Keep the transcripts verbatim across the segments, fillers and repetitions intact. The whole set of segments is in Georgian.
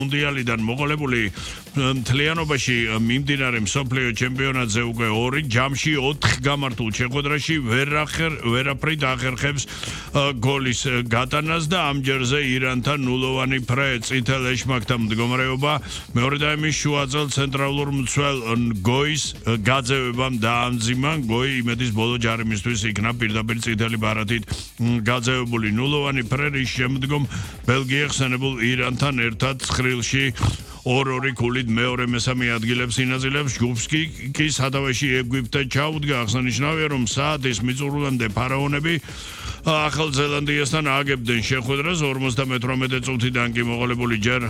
მუნდიალიდან მოყოლებული მთლიანობაში მიმდინარე მსოფლიო ჩემპიონატზე უკვე ორი ჯამში ოთხ გამართულ შეხვედრაში ვერახერ ვერაფრით ახერხებს გოლის გატანას და ამჯერზე ირანთან ნულოვანი ფრე წითელ ეშმაკთა მდგომარეობა მეორე ტაიმის შუაწელ ცენტრალურ მცველ გოის გაძევებამ დაამძიმა გოი იმედის ბოლო ჯარიმისთვის იქნა პირდაპირ წითელი ბარათით გაძევებული ნულოვანი ფრე რის შემდგომ ბელგია ხსენებულ ირანთან ერთად ცხრილში ორ-ორი ქულით მეორე მესამე ადგილებს ინაწილებს ჯგუფს კი სათავეში ეგვიპტე ჩაუდგა აღსანიშნავია რომ საათის მიწურულამდე ფარაონები ახალ ზელანდიასთან აგებდნენ შეხვედრას ორმოცდამეთვრამეტე წუთიდან კი მოყოლებული ჯერ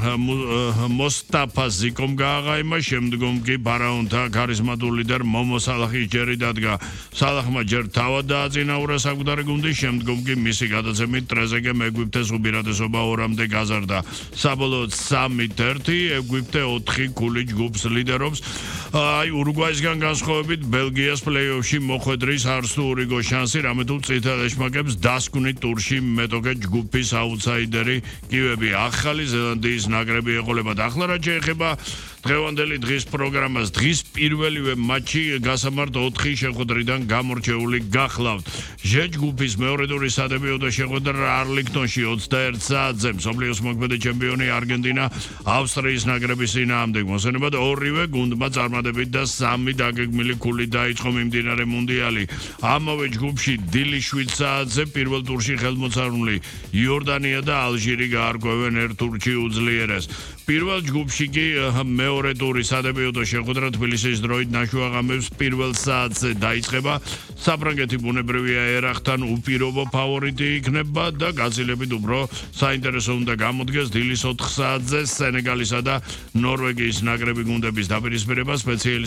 მოსტაფა ზიკომ გააღაიმა შემდგომ კი ფარაონთა ქარიზმატული ლიდერ მომო სალახის ჯერი დადგა სალახმა ჯერ თავად დააწინაურა საკვდარი გუნდი შემდგომ კი მისი გადაცემით ტრეზეგემ ეგვიპტეს უპირატესობა ორამდე გაზარდა საბოლოოდ სამით ერთი ეგვიპტე ოთხი ქულით ჯგუფს ლიდერობს აი ურუგვაისგან განსხვავებით ბელგიას პლეი-ოფში მოხვედრის არც თუ ურიგო შანსი რამე თუ წითელ ეშმაკებს დასკვნით ტურში მეტოქე ჯგუფის აუთსაიდერი კივები ახალი ზელანდიის ნაკრები ეყოლებათ ახლა რაც შეეხება დღევანდელი დღის პროგრამას დღის პირველივე მატჩი გასამართ ოთხი შეხვედრიდან გამორჩეული გახლავთ ჟ ჯგუფის მეორე ტურის სადებიუტო შეხვედრა არლინგტონში ოცდაერთ საათზე მსოფლიოს მოქმედი ჩემპიონი არგენტინა ავსტრიის ნაკრების წინააღმდეგ მოსვენებად ორივე გუნდმა წარმატებით და სამი დაგეგმილი ქულით დაიწყო მიმდინარე მუნდიალი ამავე ჯგუფში დილი შვიდ საათზე პირველ ტურში ხელმოწარმული იორდანია და ალჟირი გაარკვევენ ერთ ტურში უძლიერეს პირველ ჯგუფში კი მეორე ტურის სადებიუტო შეხვედრა თბილისის დროით ნაშუაღამებს პირველ საათზე დაიწყება საფრანგეთი ბუნებრივია ერახთან უპირობო ფავორიტი იქნება და გაცილებით უფრო საინტერესო უნდა გამოდგეს დილის ოთხ საათზე სენეგალისა და ნორვეგიის ნაკრები გუნდების დაპირისპირება სპეციალი